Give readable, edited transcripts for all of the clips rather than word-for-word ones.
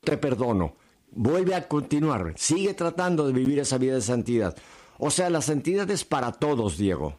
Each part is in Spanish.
te perdono. Vuelve a continuar, sigue tratando de vivir esa vida de santidad. O sea, la santidad es para todos, Diego.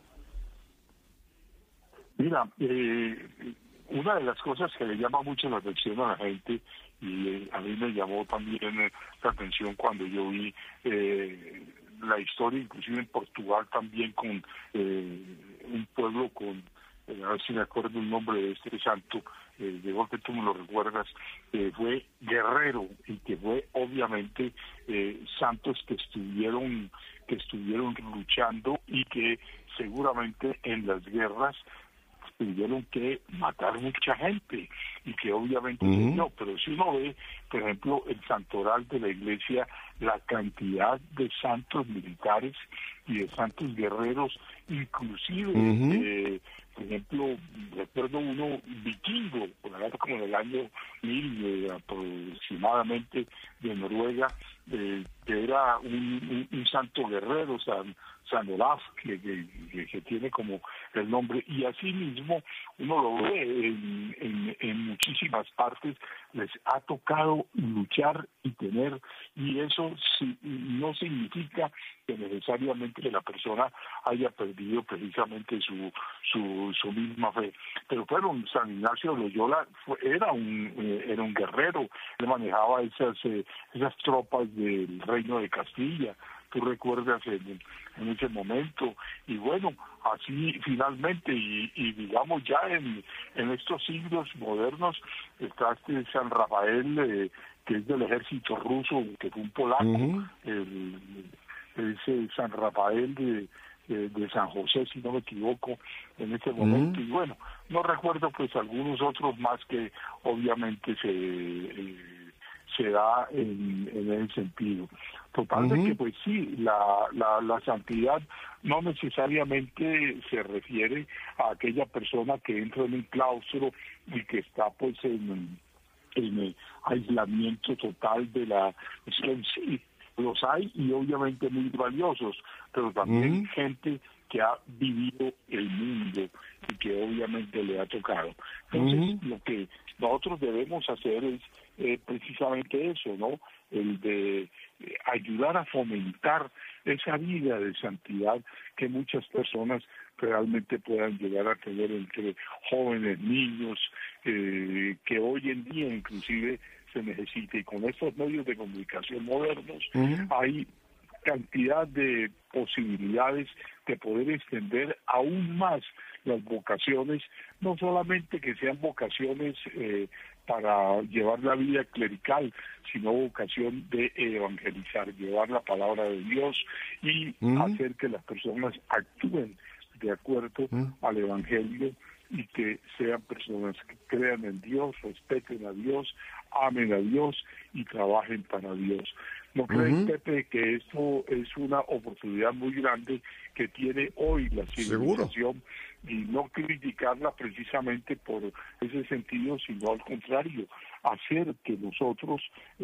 Mira, una de las cosas que le llama mucho la atención a la gente, y a mí me llamó también la atención cuando yo vi la historia, inclusive en Portugal también, con un pueblo con, a ver si me acuerdo el nombre de este santo, de golpe tú me lo recuerdas, fue guerrero, y que fue obviamente santos que estuvieron luchando, y que seguramente en las guerras tuvieron que matar mucha gente, y que obviamente no, pero si uno ve, por ejemplo, el santoral de la iglesia, la cantidad de santos militares y de santos guerreros, inclusive, por ejemplo, recuerdo uno vikingo, por allá como en el año 1000 aproximadamente, de Noruega, que era un santo guerrero, San Olaf, que tiene como el nombre, y así mismo uno lo ve en muchísimas partes, les ha tocado luchar y tener, y eso no significa que necesariamente que la persona haya perdido precisamente su misma fe. Pero bueno, San Ignacio de Loyola era un guerrero, él manejaba esas tropas del Reino de Castilla, tú recuerdas en ese momento, y bueno, así finalmente, y digamos ya en estos siglos modernos, está este San Rafael, que es del ejército ruso, que fue un polaco, ese San Rafael de San José, si no me equivoco, en ese momento, y bueno, no recuerdo pues algunos otros más que obviamente se da en ese sentido. Total de que pues sí, la santidad no necesariamente se refiere a aquella persona que entra en un claustro y que está pues en aislamiento total de la... Es que sí, los hay, y obviamente muy valiosos, pero también gente que ha vivido el mundo y que obviamente le ha tocado. Entonces, lo que nosotros debemos hacer es precisamente eso, ¿no? El de ayudar a fomentar esa vida de santidad que muchas personas realmente puedan llegar a tener entre jóvenes, niños, que hoy en día inclusive se necesita, y con estos medios de comunicación modernos hay cantidad de posibilidades de poder extender aún más las vocaciones, no solamente que sean vocaciones para llevar la vida clerical, sino vocación de evangelizar, llevar la palabra de Dios y hacer que las personas actúen de acuerdo al evangelio, y que sean personas que crean en Dios, respeten a Dios, amen a Dios y trabajen para Dios. ¿No creen, Pepe, que esto es una oportunidad muy grande que tiene hoy la civilización? ¿Seguro? Y no criticarla precisamente por ese sentido, sino al contrario, hacer que nosotros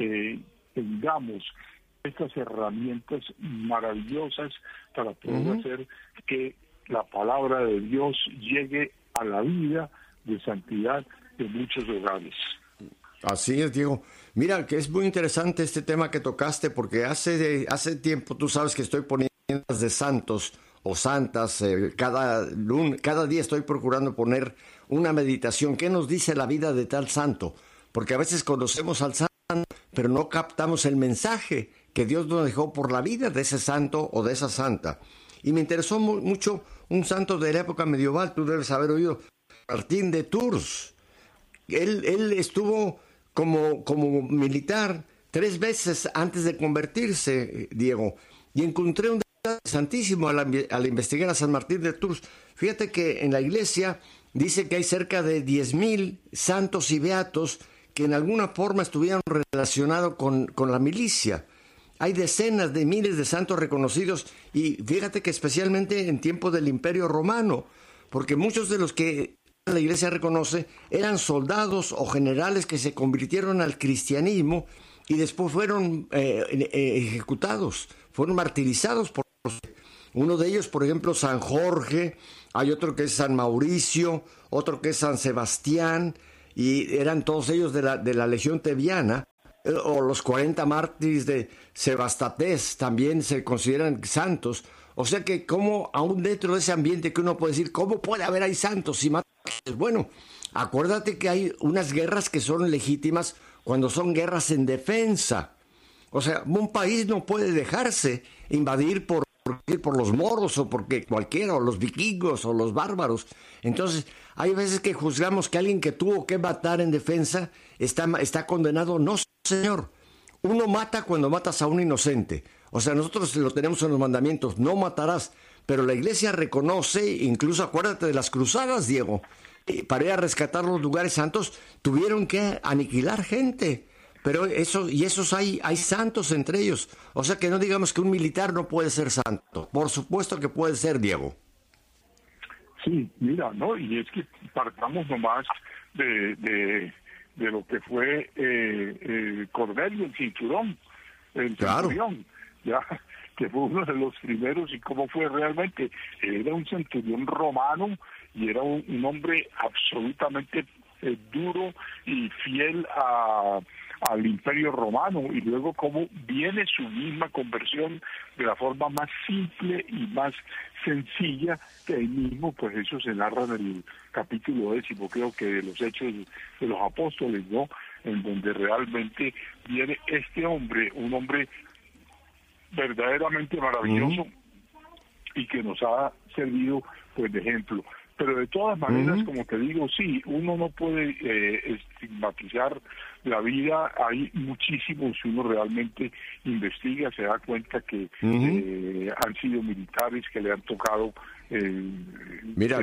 tengamos estas herramientas maravillosas para poder hacer que la palabra de Dios llegue a la vida de santidad de muchos hogares. Así es, Diego. Mira, que es muy interesante este tema que tocaste, porque hace tiempo, tú sabes que estoy poniendo de santos o santas, cada día estoy procurando poner una meditación. ¿Qué nos dice la vida de tal santo? Porque a veces conocemos al santo, pero no captamos el mensaje que Dios nos dejó por la vida de ese santo o de esa santa. Y me interesó mucho un santo de la época medieval, tú debes haber oído, Martín de Tours. Él estuvo como militar 3 veces antes de convertirse, Diego, y encontré un detalle santísimo al investigar a San Martín de Tours. Fíjate que en la iglesia dice que hay cerca de 10,000 santos y beatos que en alguna forma estuvieron relacionados con la milicia. Hay decenas de miles de santos reconocidos, y fíjate que especialmente en tiempos del Imperio Romano, porque muchos de los que la iglesia reconoce eran soldados o generales que se convirtieron al cristianismo y después fueron ejecutados, fueron martirizados por uno de ellos, por ejemplo, San Jorge, hay otro que es San Mauricio, otro que es San Sebastián, y eran todos ellos de la Legión Tebiana, o los 40 mártires de Sebastatés también se consideran santos. O sea que como aún dentro de ese ambiente que uno puede decir, ¿cómo puede haber ahí santos si matan? Bueno, acuérdate que hay unas guerras que son legítimas cuando son guerras en defensa. O sea, un país no puede dejarse invadir por los moros o porque cualquiera, o los vikingos o los bárbaros. Entonces, hay veces que juzgamos que alguien que tuvo que matar en defensa está condenado. No, señor. Uno mata cuando matas a un inocente. O sea, nosotros lo tenemos en los mandamientos, no matarás. Pero la iglesia reconoce, incluso acuérdate de las cruzadas, Diego, para ir a rescatar los lugares santos, tuvieron que aniquilar gente. Pero esos hay santos entre ellos. O sea que no digamos que un militar no puede ser santo. Por supuesto que puede ser, Diego. Sí, mira, ¿no? Y es que partamos nomás de lo que fue Cornelio, el centurión, ya, que fue uno de los primeros, y cómo fue realmente. Era un centurión romano y era un hombre absolutamente duro y fiel al Imperio Romano, y luego cómo viene su misma conversión de la forma más simple y más sencilla, que ahí mismo pues eso se narra en el capítulo 10, creo que de los Hechos de los Apóstoles, ¿no? En donde realmente viene este hombre, un hombre verdaderamente maravilloso y que nos ha servido pues de ejemplo. Pero de todas maneras, como te digo, sí, uno no puede estigmatizar la vida. Hay muchísimos, si uno realmente investiga, se da cuenta que han sido militares que le han tocado. Mira,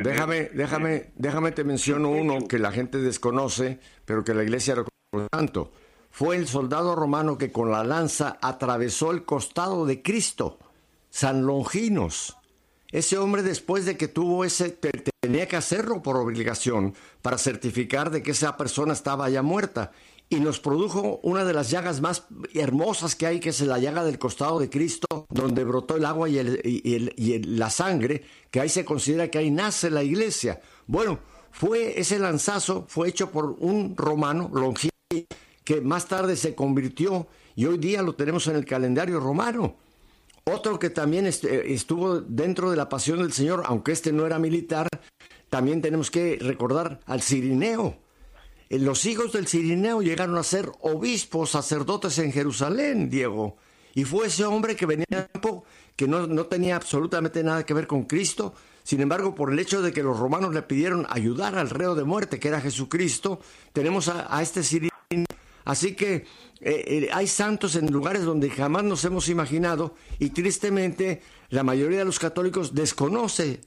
déjame te menciono uno que la gente desconoce, pero que la iglesia reconoce tanto. Fue el soldado romano que con la lanza atravesó el costado de Cristo, San Longinos. Ese hombre, después de que tuvo tenía que hacerlo por obligación para certificar de que esa persona estaba ya muerta, y nos produjo una de las llagas más hermosas que hay, que es la llaga del costado de Cristo, donde brotó el agua y la sangre, que ahí se considera que ahí nace la iglesia. Bueno, ese lanzazo fue hecho por un romano, Longino, que más tarde se convirtió, y hoy día lo tenemos en el calendario romano. Otro que también estuvo dentro de la pasión del Señor, aunque no era militar, también tenemos que recordar al Cirineo. Los hijos del Cirineo llegaron a ser obispos, sacerdotes en Jerusalén, Diego. Y fue ese hombre que venía de campo, que no tenía absolutamente nada que ver con Cristo. Sin embargo, por el hecho de que los romanos le pidieron ayudar al reo de muerte, que era Jesucristo, tenemos a este Cirineo. Así que hay santos en lugares donde jamás nos hemos imaginado, y tristemente la mayoría de los católicos desconoce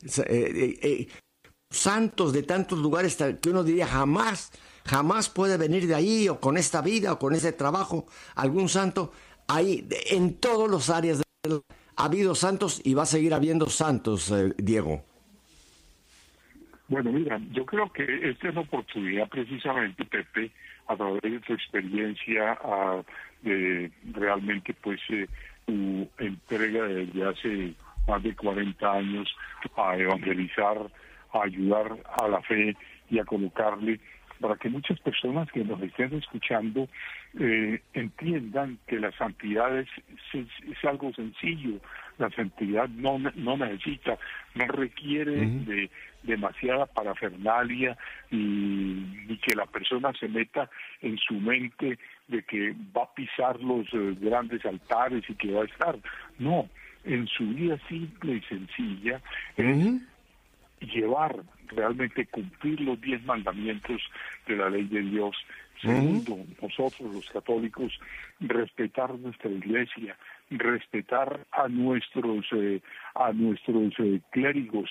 santos de tantos lugares que uno diría jamás puede venir de ahí, o con esta vida o con este trabajo algún santo. Hay en todas las áreas ha habido santos y va a seguir habiendo santos, Diego. Bueno, mira, yo creo que esta es la oportunidad precisamente, Pepe, a través de tu experiencia, de realmente pues tu entrega desde hace más de 40 años a evangelizar, a ayudar a la fe y a colocarle, para que muchas personas que nos estén escuchando entiendan que la santidad es algo sencillo. La santidad no necesita, no requiere de demasiada parafernalia, y que la persona se meta en su mente de que va a pisar los grandes altares y que va a estar. No, en su vida simple y sencilla es llevar, realmente cumplir los 10 mandamientos de la ley de Dios. Segundo, nosotros los católicos, respetar nuestra iglesia, respetar a nuestros clérigos,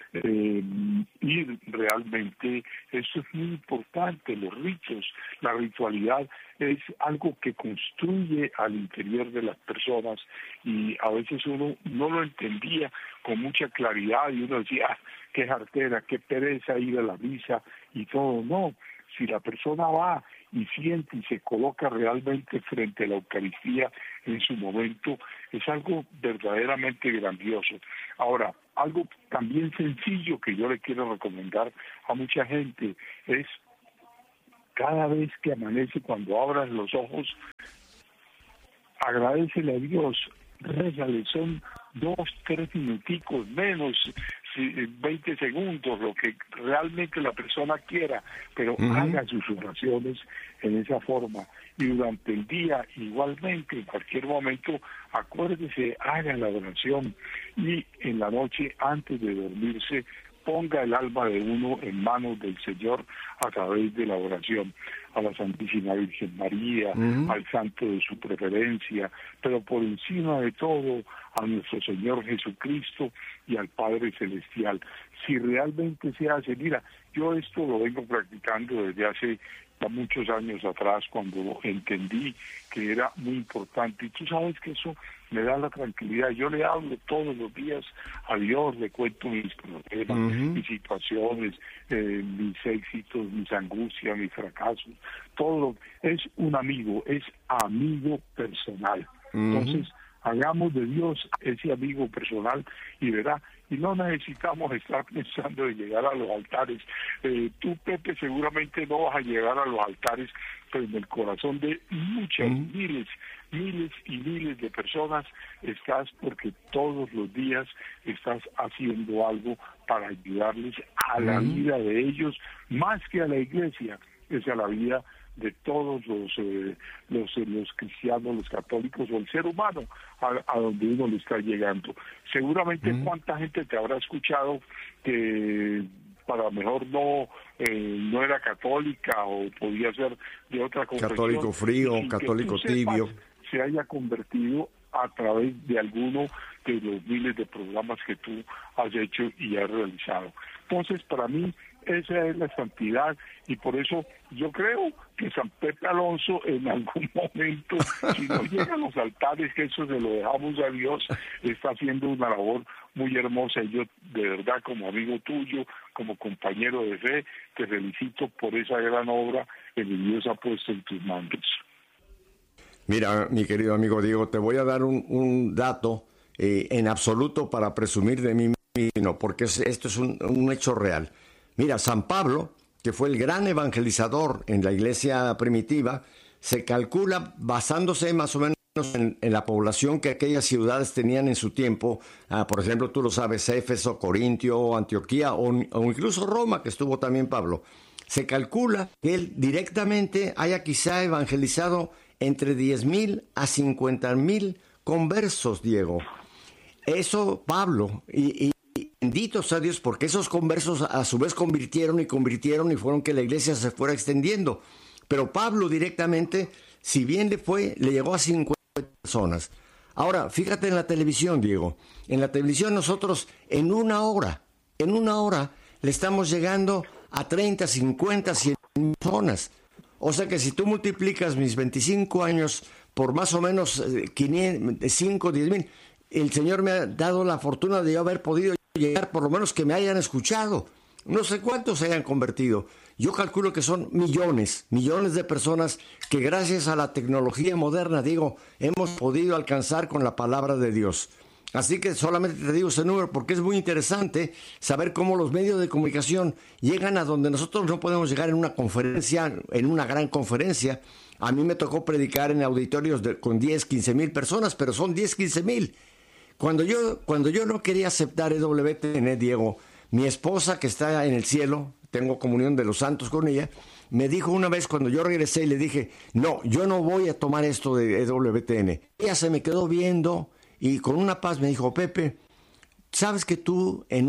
y realmente eso es muy importante. Los ritos, la ritualidad es algo que construye al interior de las personas, y a veces uno no lo entendía con mucha claridad y uno decía, qué jartera, qué pereza ir a la misa y todo. No, si la persona va y siente y se coloca realmente frente a la Eucaristía en su momento, es algo verdaderamente grandioso. Ahora, algo también sencillo que yo le quiero recomendar a mucha gente es, cada vez que amanece, cuando abras los ojos, agradécele a Dios, rézale, son 2, 3 minuticos menos, 20 segundos, lo que realmente la persona quiera, pero haga sus oraciones en esa forma. Y durante el día, igualmente, en cualquier momento, acuérdese, haga la oración. Y en la noche, antes de dormirse, ponga el alma de uno en manos del Señor a través de la oración, a la Santísima Virgen María, al santo de su preferencia, pero por encima de todo a nuestro Señor Jesucristo y al Padre Celestial. Si realmente se hace, mira, yo esto lo vengo practicando desde hace muchos años atrás, cuando entendí que era muy importante, y tú sabes que eso me da la tranquilidad. Yo le hablo todos los días a Dios, le cuento mis problemas, mis situaciones, mis éxitos, mis angustias, mis fracasos, todo. Es un amigo, es amigo personal. Entonces, hagamos de Dios ese amigo personal y verá, y no necesitamos estar pensando en llegar a los altares. Tú, Pepe, seguramente no vas a llegar a los altares, pero en el corazón de muchas, miles y miles de personas estás, porque todos los días estás haciendo algo para ayudarles a la vida de ellos, más que a la iglesia, es a la vida de todos los cristianos, los católicos o el ser humano a donde uno le está llegando. Seguramente cuánta gente te habrá escuchado que para mejor no era católica o podía ser de otra confesión. Católico frío, católico tibio. Se haya convertido a través de alguno de los miles de programas que tú has hecho y has realizado. Entonces, para mí, esa es la santidad, y por eso yo creo que San Pepe Alonso en algún momento, si no llega a los altares, que eso se lo dejamos a Dios, está haciendo una labor muy hermosa, y yo de verdad, como amigo tuyo, como compañero de fe, te felicito por esa gran obra que Dios ha puesto en tus manos. Mira, mi querido amigo Diego, te voy a dar un dato en absoluto para presumir de mí mismo, porque esto es un hecho real. Mira, San Pablo, que fue el gran evangelizador en la iglesia primitiva, se calcula basándose más o menos en la población que aquellas ciudades tenían en su tiempo. Por ejemplo, tú lo sabes, Éfeso, Corintio, Antioquía o incluso Roma, que estuvo también Pablo. Se calcula que él directamente haya quizá evangelizado entre 10,000 a 50,000 conversos, Diego. Eso, Pablo, y bendito sea Dios, porque esos conversos a su vez convirtieron y fueron que la iglesia se fuera extendiendo. Pero Pablo directamente, si bien le llegó a 50 personas. Ahora, fíjate en la televisión, Diego. En la televisión nosotros en una hora le estamos llegando a 30, 50, 100 personas. O sea que si tú multiplicas mis 25 años por más o menos 5, 10,000, el Señor me ha dado la fortuna de yo haber podido llegar, por lo menos que me hayan escuchado. No sé cuántos se hayan convertido. Yo calculo que son millones de personas que gracias a la tecnología moderna, digo, hemos podido alcanzar con la palabra de Dios. Así que solamente te digo ese número porque es muy interesante saber cómo los medios de comunicación llegan a donde nosotros no podemos llegar en una conferencia, en una gran conferencia. A mí me tocó predicar en auditorios con 10, 15,000 personas, pero son 10, 15,000. Cuando yo no quería aceptar EWTN, Diego, mi esposa que está en el cielo, tengo comunión de los santos con ella, me dijo una vez cuando yo regresé y le dije, no, yo no voy a tomar esto de EWTN. Ella se me quedó viendo y con una paz me dijo, Pepe, ¿sabes que tú en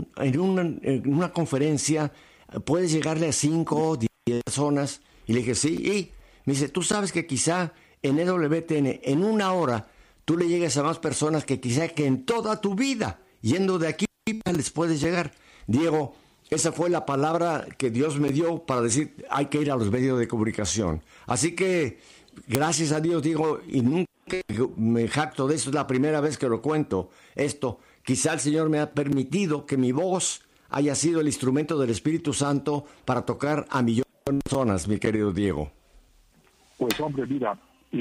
una conferencia puedes llegarle a 5 o 10 personas? Y le dije, sí. Y me dice, ¿tú sabes que quizá en EWTN en una hora tú le llegues a más personas que quizá que en toda tu vida, yendo de aquí les puedes llegar? Diego, esa fue la palabra que Dios me dio para decir, hay que ir a los medios de comunicación. Así que, gracias a Dios, Diego, y nunca me jacto de eso, es la primera vez que lo cuento, esto, quizá el Señor me ha permitido que mi voz haya sido el instrumento del Espíritu Santo para tocar a millones de personas, mi querido Diego. Pues hombre, mira,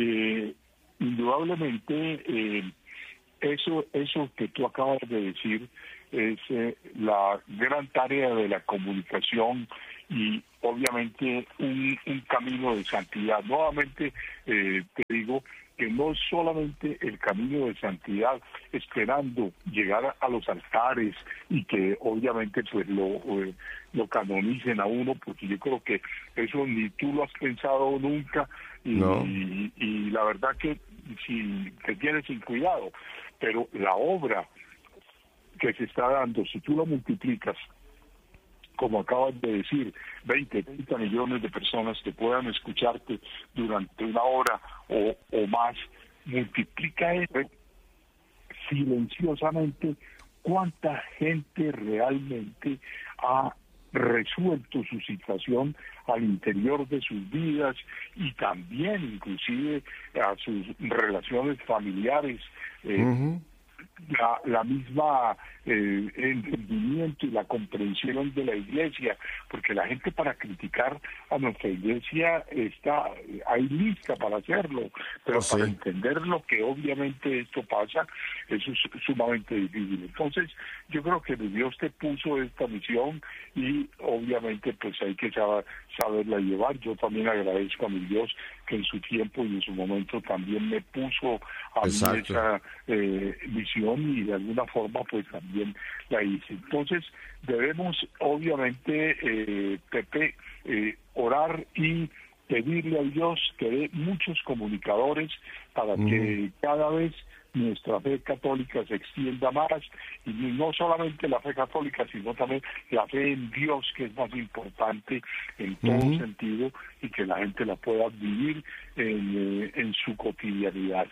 indudablemente eso que tú acabas de decir es la gran tarea de la comunicación y obviamente un camino de santidad. Nuevamente te digo que no es solamente el camino de santidad, esperando llegar a los altares y que obviamente pues lo canonicen a uno, porque yo creo que eso ni tú lo has pensado nunca, No. y la verdad que si te tienes sin cuidado, pero la obra que se está dando, si tú lo multiplicas, como acabas de decir, 20, 30 millones de personas que puedan escucharte durante una hora o más, multiplica eso silenciosamente cuánta gente realmente ha resuelto su situación al interior de sus vidas y también inclusive a sus relaciones familiares. La misma entendimiento y la comprensión de la iglesia, porque la gente para criticar a nuestra iglesia está ahí lista para hacerlo, pero para entender lo que obviamente esto pasa, eso es sumamente difícil. Entonces, yo creo que Dios te puso esta misión y obviamente pues hay que saberla llevar. Yo también agradezco a mi Dios que en su tiempo y en su momento también me puso a mí esa visión y de alguna forma pues también la hice. Entonces debemos obviamente, Pepe, orar y pedirle a Dios que dé muchos comunicadores para que cada vez nuestra fe católica se extienda más, y no solamente la fe católica, sino también la fe en Dios, que es más importante en todo sentido, y que la gente la pueda vivir en su cotidianidad.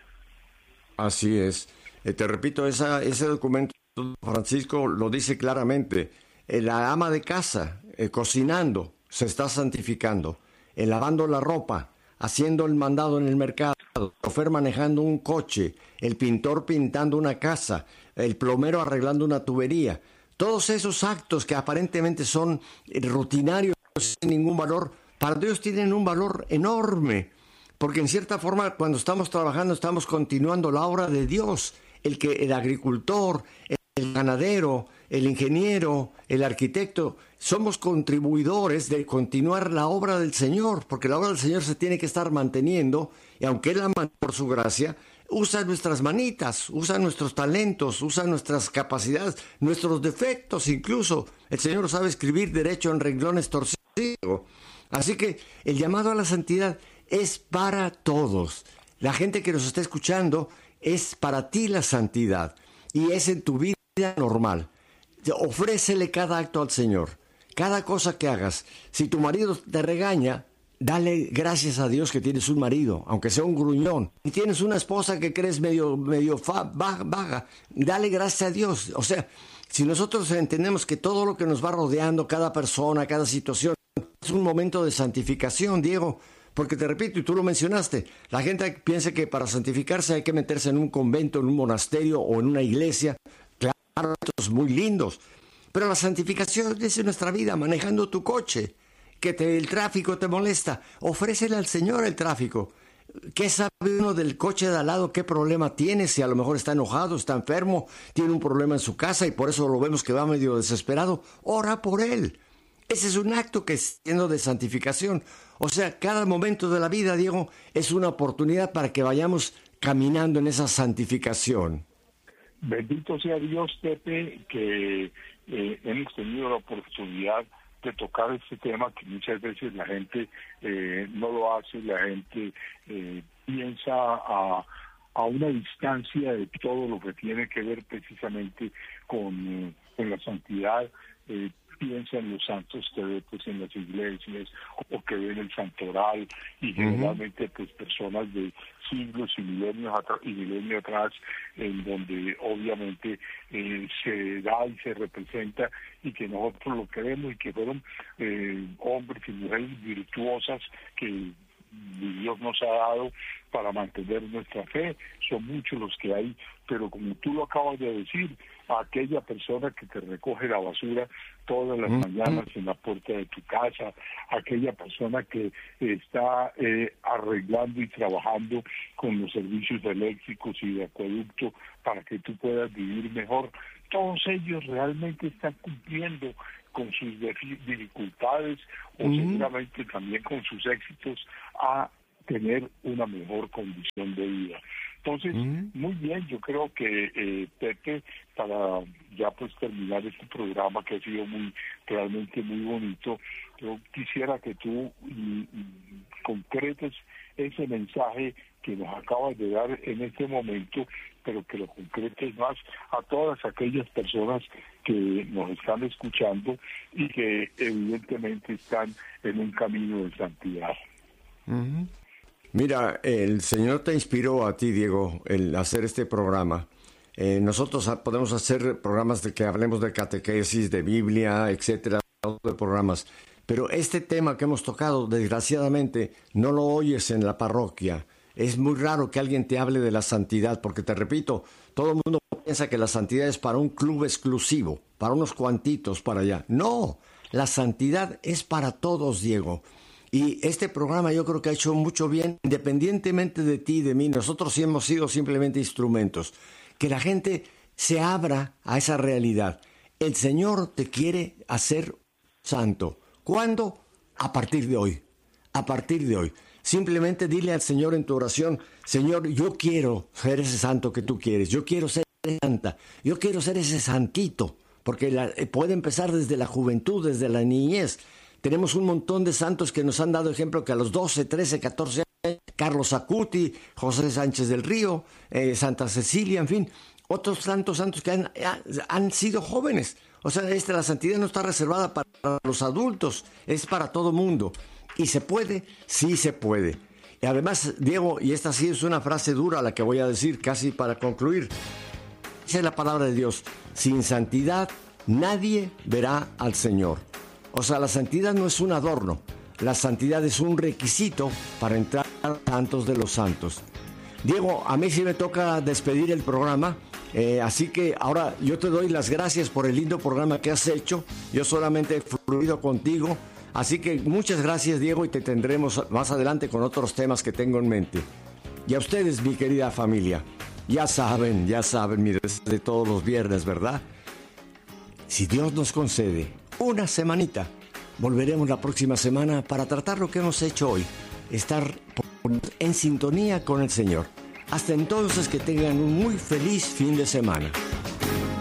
Así es. Te repito, ese documento, Francisco, lo dice claramente. La ama de casa, cocinando, se está santificando. Lavando la ropa, haciendo el mandado en el mercado, el chofer manejando un coche, el pintor pintando una casa, el plomero arreglando una tubería. Todos esos actos que aparentemente son rutinarios, sin ningún valor, para Dios tienen un valor enorme. Porque en cierta forma, cuando estamos trabajando, estamos continuando la obra de Dios. El agricultor, el ganadero, el ingeniero, el arquitecto, somos contribuidores de continuar la obra del Señor, porque la obra del Señor se tiene que estar manteniendo, y aunque Él ama por su gracia, usa nuestras manitas, usa nuestros talentos, usa nuestras capacidades, nuestros defectos incluso. El Señor sabe escribir derecho en renglones torcidos. Así que el llamado a la santidad es para todos. La gente que nos está escuchando, es para ti la santidad y es en tu vida normal. Ofrécele cada acto al Señor, cada cosa que hagas. Si tu marido te regaña, dale gracias a Dios que tienes un marido, aunque sea un gruñón. Si tienes una esposa que crees medio vaga, dale gracias a Dios. O sea, si nosotros entendemos que todo lo que nos va rodeando, cada persona, cada situación, es un momento de santificación, Diego. Porque te repito, y tú lo mencionaste, la gente piensa que para santificarse hay que meterse en un convento, en un monasterio o en una iglesia. Claro, estos muy lindos. Pero la santificación es en nuestra vida, manejando tu coche, que el tráfico te molesta. Ofrécele al Señor el tráfico. ¿Qué sabe uno del coche de al lado? ¿Qué problema tiene? Si a lo mejor está enojado, está enfermo, tiene un problema en su casa y por eso lo vemos que va medio desesperado. Ora por él. Ese es un acto que es lleno de santificación. O sea, cada momento de la vida, Diego, es una oportunidad para que vayamos caminando en esa santificación. Bendito sea Dios, Pepe, que hemos tenido la oportunidad de tocar este tema que muchas veces la gente no lo hace, la gente piensa a una distancia de todo lo que tiene que ver precisamente con la santidad. Piensa en los santos que ve pues en las iglesias o que ven el santoral, y generalmente pues personas de siglos y milenios atrás, en donde obviamente se da y se representa, y que nosotros lo queremos, y que fueron hombres y mujeres virtuosas que Dios nos ha dado para mantener nuestra fe. Son muchos los que hay, pero como tú lo acabas de decir, aquella persona que te recoge la basura todas las mañanas en la puerta de tu casa, aquella persona que está arreglando y trabajando con los servicios eléctricos y de acueducto para que tú puedas vivir mejor, todos ellos realmente están cumpliendo con sus dificultades o seguramente también con sus éxitos, a tener una mejor condición de vida. Entonces, muy bien, yo creo que Pepe, para ya pues terminar este programa que ha sido realmente muy bonito, yo quisiera que tú concretes ese mensaje que nos acabas de dar en este momento, pero que lo concretes más a todas aquellas personas que nos están escuchando y que evidentemente están en un camino de santidad. Mira, el Señor te inspiró a ti, Diego, el hacer este programa. Nosotros podemos hacer programas de que hablemos de catequesis, de Biblia, etcétera, de programas. Pero este tema que hemos tocado, desgraciadamente, no lo oyes en la parroquia. Es muy raro que alguien te hable de la santidad, porque te repito, todo el mundo piensa que la santidad es para un club exclusivo, para unos cuantitos para allá. No, la santidad es para todos, Diego. Y este programa yo creo que ha hecho mucho bien, independientemente de ti y de mí. Nosotros sí hemos sido simplemente instrumentos. Que la gente se abra a esa realidad. El Señor te quiere hacer santo. ¿Cuándo? A partir de hoy. A partir de hoy. Simplemente dile al Señor en tu oración: Señor, yo quiero ser ese santo que tú quieres. Yo quiero ser santa. Yo quiero ser ese santito. Porque puede empezar desde la juventud, desde la niñez. Tenemos un montón de santos que nos han dado ejemplo que a los 12, 13, 14 años, Carlos Acuti, José Sánchez del Río, Santa Cecilia, en fin, otros santos que han sido jóvenes. O sea, la santidad no está reservada para los adultos, es para todo mundo. ¿Y se puede? Sí se puede. Y además, Diego, y esta sí es una frase dura la que voy a decir casi para concluir, dice la palabra de Dios: sin santidad nadie verá al Señor. O sea, la santidad no es un adorno, la santidad es un requisito para entrar a los santos de los santos. Diego, a mí sí me toca despedir el programa, así que ahora yo te doy las gracias por el lindo programa que has hecho. Yo solamente he fluido contigo, así que muchas gracias, Diego, y te tendremos más adelante con otros temas que tengo en mente. Y a ustedes, mi querida familia, ya saben, mi deseo de todos los viernes, ¿verdad? Si Dios nos concede una semanita, volveremos la próxima semana para tratar lo que hemos hecho hoy, estar en sintonía con el Señor. Hasta entonces, que tengan un muy feliz fin de semana.